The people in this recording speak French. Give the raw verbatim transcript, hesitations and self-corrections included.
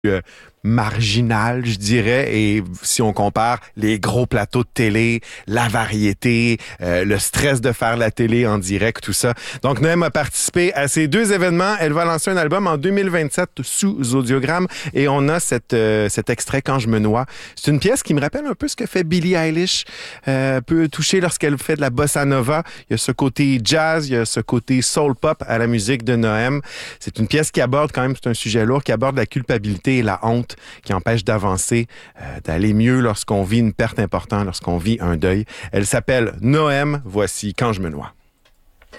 euh, marginal, je dirais, et si on compare les gros plateaux de télé, la variété, euh, le stress de faire la télé en direct, tout ça. Donc, Noem a participé à ces deux événements. Elle va lancer un album en deux mille vingt-sept sous Audiogramme et on a cette, euh, cet extrait Quand je me noie. C'est une pièce qui me rappelle un peu ce que fait Billie Eilish, euh, peut toucher lorsqu'elle fait de la bossa nova. Il y a ce côté jazz, il y a ce côté soul pop à la musique de Noem. C'est une pièce qui aborde quand même, c'est un sujet lourd, qui aborde la culpabilité et la honte qui empêche d'avancer, euh, d'aller mieux lorsqu'on vit une perte importante, lorsqu'on vit un deuil. Elle s'appelle Noem. Voici Quand je me noie.